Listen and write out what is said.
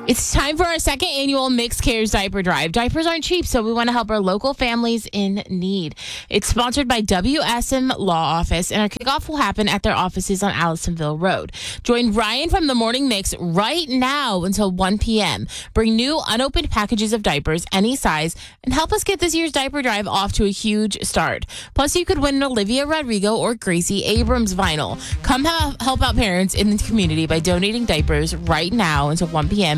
It's time for our second annual Mixed Cares Diaper Drive. Diapers aren't cheap, so we want to help our local families in need. It's sponsored by WSM Law Office, and our kickoff will happen at their offices on Allisonville Road. Join Ryan from the Morning Mix right now until 1 p.m. Bring new unopened packages of diapers, any size, and help us get this year's diaper drive off to a huge start. Plus, you could win an Olivia Rodrigo or Gracie Abrams vinyl. Come help out parents in the community by donating diapers right now until 1 p.m.